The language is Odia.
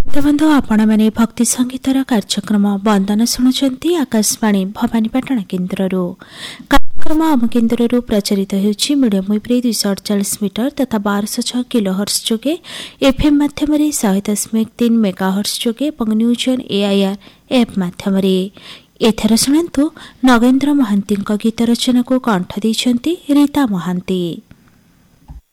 ବନ୍ଧୁ ଆପଣମାନେ ଭକ୍ତି ସଙ୍ଗୀତର କାର୍ଯ୍ୟକ୍ରମ ବନ୍ଦନ ଶୁଣୁଛନ୍ତି ଆକାଶବାଣୀ ଭବାନୀପାଟଣା କେନ୍ଦ୍ରରୁ। କାର୍ଯ୍ୟକ୍ରମ ଆମ କେନ୍ଦ୍ରରୁ ପ୍ରଚାରିତ ହେଉଛି ମିଡ଼ିୟମ ୱେଭ୍ରେ 248 ମିଟର ତଥା 1206 କିଲୋ ହର୍ଟ୍ଜ ଯୋଗେ, ଏଫ୍ଏମ୍ ମାଧ୍ୟମରେ 100.3 ମେଗା ହର୍ଟ୍ଜ ଯୋଗେ ଏବଂ ନ୍ୟୁଜ୍ ଅନ୍ AIR ଆପ୍ ମାଧ୍ୟମରେ। ଏଥର ଶୁଣନ୍ତୁ ନଗେନ୍ଦ୍ର ମହାନ୍ତିଙ୍କ ଗୀତ ରଚନାକୁ କଣ୍ଠ ଦେଇଛନ୍ତି ରୀତା ମହାନ୍ତି।